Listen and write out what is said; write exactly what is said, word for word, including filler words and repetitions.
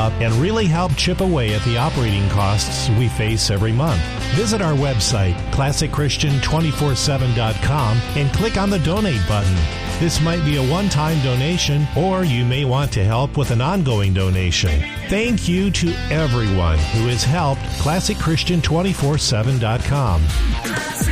up and really help chip away at the operating costs we face every month. Visit our website, classic christian two four seven dot com, and click on the donate button. This might be a one-time donation, or you may want to help with an ongoing donation. Thank you to everyone who has helped classic christian two four seven dot com.